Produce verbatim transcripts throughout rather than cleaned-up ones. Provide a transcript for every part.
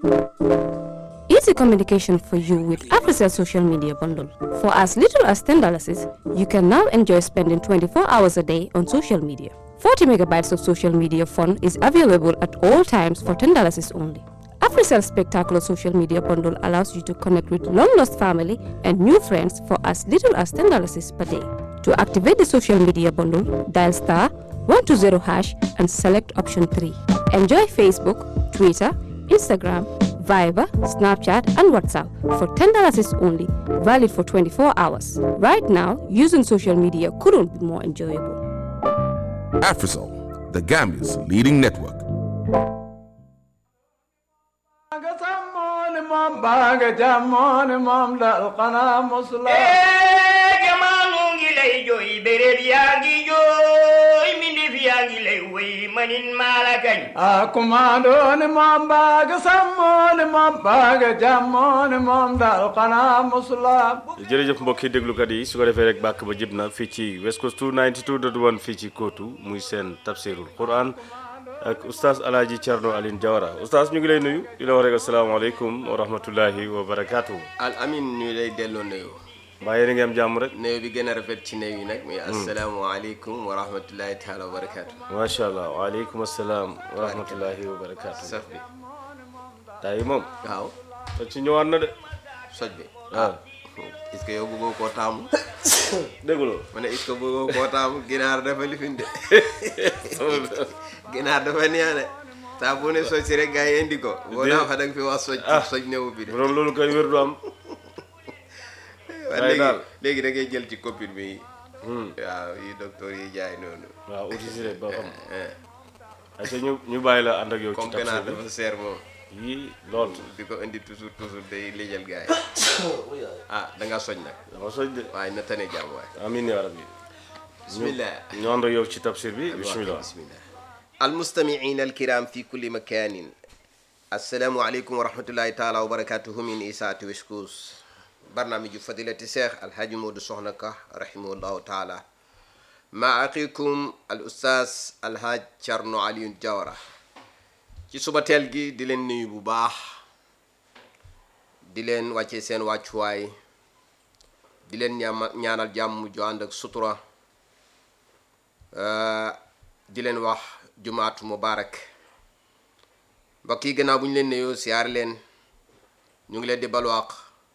Easy communication for you with AfriCell social media bundle. For as little as ten dollars, you can now enjoy spending twenty-four hours a day on social media. forty megabytes of social media fun is available at all times for ten dollars only. AfriCell Spectacular social media bundle allows you to connect with long-lost family and new friends for as little as ten dollars per day. To activate the social media bundle, dial star one two zero hash and select option three. Enjoy Facebook, Twitter, Instagram, Viber, Snapchat and WhatsApp for ten dollars only, valid for twenty-four hours. Right now, using social media couldn't be more enjoyable. AfriCell, the Gambia's leading network. jërëjëf mbokki déglukat yi su ko defee rek bàkk ba jib na fii ci West Coast two ninety-two point one fii ci Kootu muy seen tafsirul Quran ak oustaz Alhaji Thierno Aline Diawara oustaz ñu ngi lay nuyu di la wax rek asalaamaaleykum wa rahmatullahi wa barakaatu. al amin ñu lay delloo nuyu. mbaa yéen a ngi am jàmm rek. nuyu bi gën a rafet ci nuyu yi nag muy asalaamaaleykum wa rahmatullahi taala wa barakaatu. macha allah waaleykum asalaam wa rahmatullahi wa barakaatu. saf bi. tay moom. waaw. te ci ñëwaat na de. soj bi. waaw. est-ce que yow bëggoo koo taamu. dégguloo. ma ne est-ce que bëggoo koo taamu ginaar dafa lifin de. ginaar dafa neex de. saa bu ne soj si rek gars yi indi ko. boo naa fa da nga fi wax soj. soj newu bi de. bu doon loolu kay wér du am. waaw léegi léegi da ngay jël ci copine bi. waaw yi docteur yi jaay noonu. waaw uti si rek ba xam. ayca ñu ñu bàyyi la ànd ak yow. ci comme ganaar dafa seer moom. yii lool. di ko indi toujours toujours day lijjal gars yi. ah da ngaa soj nag. dama soj de. waaye na tane jàmm waay. amiin yaa rabbi. bismillah. ñu ànd ak yow ci tafsir bi bismillah. bismillah. almustamiina alkiram fi kulli makanin. assalaamu aleykum wa rahmatullahi taala wa barakatuhu min isaati West Coast. برنامج فضيلة الشيخ الحاج مود صحنكة رحمه الله تعالى مع أخيكم الأستاذ الحاج Thierno Aline Diawara ci suba teel gi di leen nuyu bu baax di leen wàccee seen wàccuwaay di leen ñaanal jàmm ju ànd ak sutura di leen wax jumaatu mubarak mbokk yi gannaaw bu ñu leen nuyoo siyaar leen ñu ngi leen di balwaq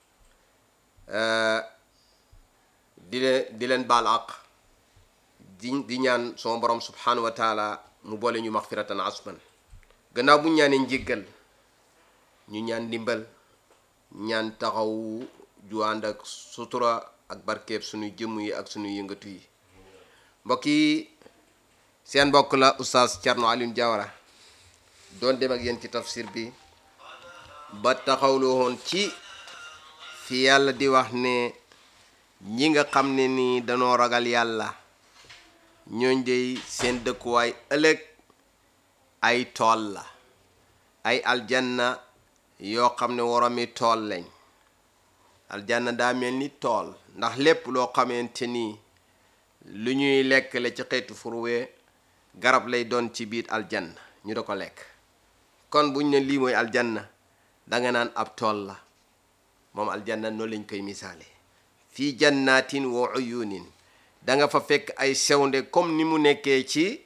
di leen di leen baal àq di di ñaan sama borom subhanahu wa taala mu boole ñu maxfiratan asman gannaaw bu ñu ñaanee njéggal ñu ñaan ndimbal ñaan taxaw ju ànd ak sutura ak barkeeb suñuy jëmm yi ak suñuy yëngatu yi mbokk yi seen mbokk la oustaz Thierno Aline Diawara doon dem ak yéen ci tafsir bi ba taxawloo woon ci fi yàlla di wax ne ñi nga xam ne ni danoo ragal yàlla ñooñ dey seen dëkkuwaay ëllëg ay tool la ay aljanna yoo xam ne warami tool lañ aljanna daa mel ni tool ndax lépp loo xamante ni lu ñuy lekk la ci xeetu furwe garab lay doon ci biir aljanna ñu da ko lekk kon buñ ne lii mooy aljanna danga naan ab tool la moom aljanna noonu lañ koy misaale fii jannatin wa uyunin da nga fa fekk ay sewnde comme ni mu nekkee ci